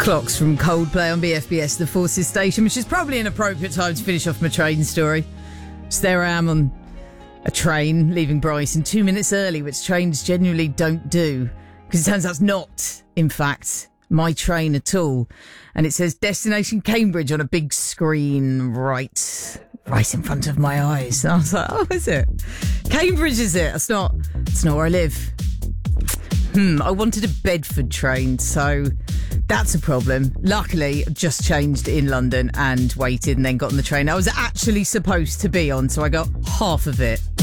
Clocks from Coldplay on BFBS, the Forces station, which is probably an appropriate time to finish off my train story. So there I am on a train leaving Brighton 2 minutes early, which trains genuinely don't do, because it turns out it's not, in fact, my train at all. And it says destination Cambridge on a big screen right in front of my eyes. And I was like, oh, is it? Cambridge, is it? It's not where I live. I wanted a Bedford train, so that's a problem. Luckily, I just changed in London and waited and then got on the train I was actually supposed to be on, so I got half of it.